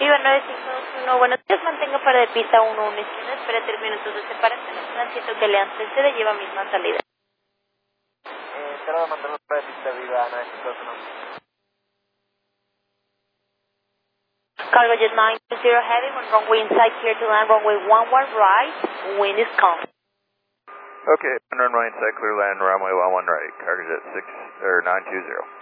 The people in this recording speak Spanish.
Viva 9521, buenos días, mantenga para de pista 11 izquierda, espera 3 minutos de separación, el tránsito que le antecede lleva misma salida. Espera de mantener para de pista Viva 9521. Cargo Jet 920 heading on runway inside, clear to land, runway 11 right, wind is calm. Okay, runway inside, clear land, runway 11 right, cargo Jet 920.